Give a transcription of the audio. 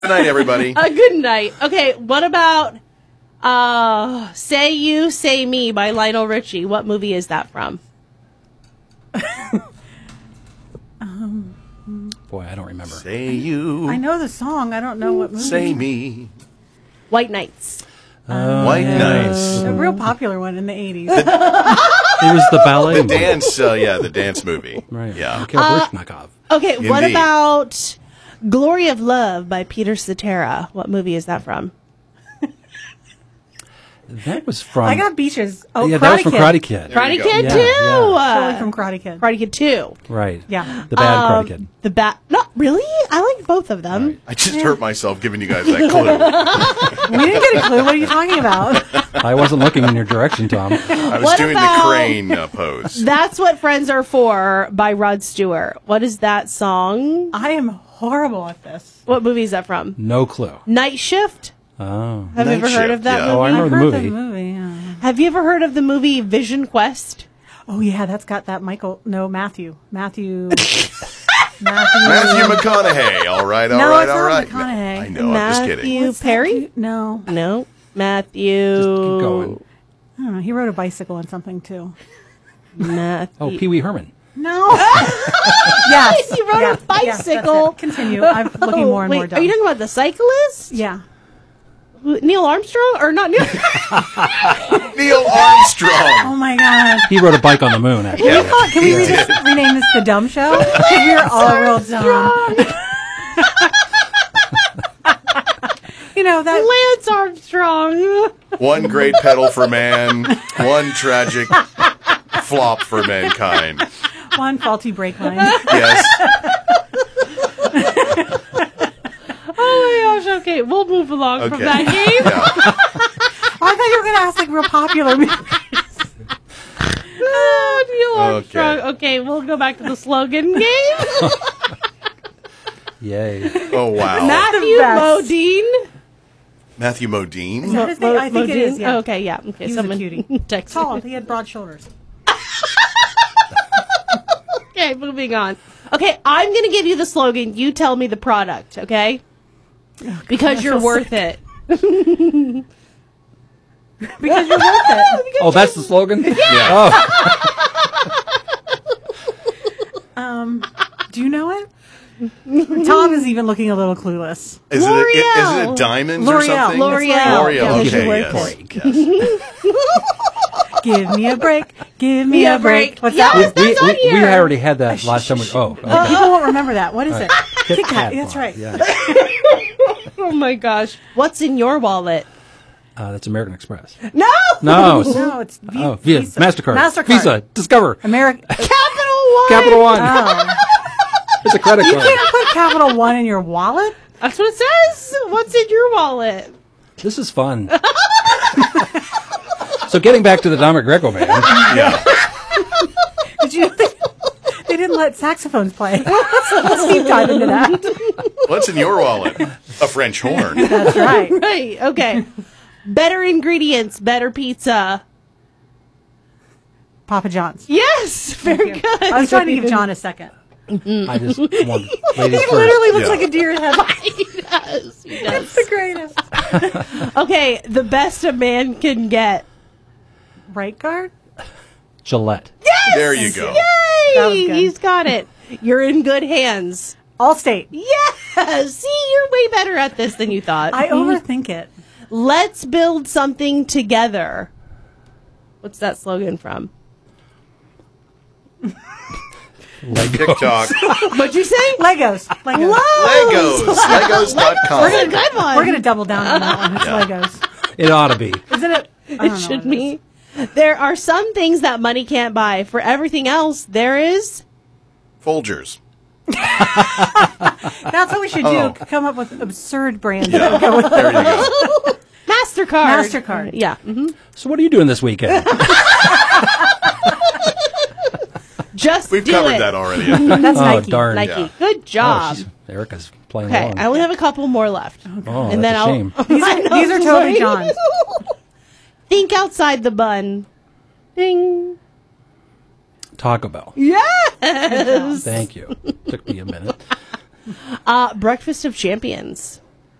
Good night, everybody. Good night. Okay, what about Say You, Say Me by Lionel Richie? What movie is that from? Boy, I don't remember. Say you. I know the song. I don't know what movie. Say me. White Nights. White Nights. A real popular one in the 80s. It was the ballet. The dance, the dance movie. Right. Yeah. Mikhail Baryshnikov. Okay, what Indeed. about Glory of Love by Peter Cetera? What movie is that from? That was from... I got beaches. Oh, yeah, Karate that was from Kid. Karate Kid. There you Karate go. Kid Yeah, 2. yeah. Totally from Karate Kid. Karate Kid 2. Right. Yeah. The bad Karate Kid. The No, really? I like both of them. Right. I just hurt myself giving you guys that clue. We didn't get a clue. What are you talking about? I wasn't looking in your direction, Tom. I was What doing about- the crane pose. That's What Friends Are For by Rod Stewart. What is that song? I am horrible at this. What movie is that from? No clue. Night Shift? Oh. Have you Night ever heard Shift, of that yeah. movie? Oh, I remember I've the heard movie. the movie, yeah. Have you ever heard of the movie Vision Quest? Oh, yeah, that's got that Matthew. Matthew McConaughey. All right. No, it's not all right. McConaughey. I know. I'm just kidding. Matthew Perry? No. No. Matthew. Just keep going. I don't know. He rode a bicycle on something, too. Matthew. Oh, Pee Wee Herman. No. Yes. He rode a bicycle. That's it. Continue. I'm looking more and Wait, more dumb. are you talking about the cyclist? Yeah. Neil Armstrong? Or not Neil? Neil Armstrong. Oh, my God. He rode a bike on the moon, actually. Can we rename this The Dumb Show? We're all real dumb. You know, that... Lance Armstrong. One great pedal for man. One tragic flop for mankind. One faulty brake line. Yes. Oh my gosh, okay, we'll move along from Okay. that game. Yeah. Oh, I thought you were going to ask, like, real popular movies. Neil Okay. Armstrong. Okay, we'll go back to the slogan game. Yay. Oh, wow. Matthew best. Modine. Matthew Modine. Is that his name? I think it is, yeah. Oh, okay, yeah. Okay, He was a cutie. text Tall. me. He had broad shoulders. Okay, moving on. Okay, I'm going to give you the slogan. You tell me the product, okay? Because you're worth it. Because you're worth it. Oh, that's the slogan? Yeah. Oh, Do you know it? Tom is even looking a little clueless. Is L'Oreal. it diamonds or L'Oreal. something? L'Oreal. L'Oreal. Yeah, Okay. break. Yes. Give me a break. Give me a break. What's Yeah, that? that's on we here. already had that last time. Oh, okay. People won't remember that. What is it? Kit Kat. Kat That's bar. right. Yeah. Oh my gosh. What's in your wallet? That's American Express. No! No. No, it's Visa. MasterCard. MasterCard. Visa. Discover. American. Capital One! Capital One. Oh. It's a credit You card. can't put Capital One in your wallet? That's what it says. What's in your wallet? This is fun. So getting back to the Don McGregor band. Yeah. Did you think they didn't let saxophones play? Let's deep dive into that. What's in your wallet? A French horn. That's right. Right, okay. Better ingredients, better pizza. Papa John's. Yes, very good. I was trying to give John a second. I just want He ladies first. literally looks Yeah. like a deer in headlights. He does. He does. The greatest. Okay, the best a man can get. Right guard? Gillette. There you go. That was Yay! good. He's got it. You're in good hands. Allstate. Yes! See, you're way better at this than you thought. I overthink it. Let's build something together. What's that slogan from? TikTok. What'd you say? Legos. Legos. Legos. Legos.com. That's a good one. We're going to double down on that one. It's Legos. It ought to be. Isn't it? I don't know It should what be. There are some things that money can't buy. For everything else, there is. Folgers. That's what we should do. Oh. Come up with absurd brands. Yeah. There you go. MasterCard. MasterCard. Yeah. Mm-hmm. So what are you doing this weekend? Just We've do covered it. that already. That's Oh, Nike. darn. Nike. Yeah. Good Oh, job. Erica's playing Okay, along. I only have a couple more left. Oh, and that's then a I'll. shame. These are Toby John's. Think outside the bun. Ding. Taco Bell. Yes. Thank you. Took me a minute. Breakfast of Champions.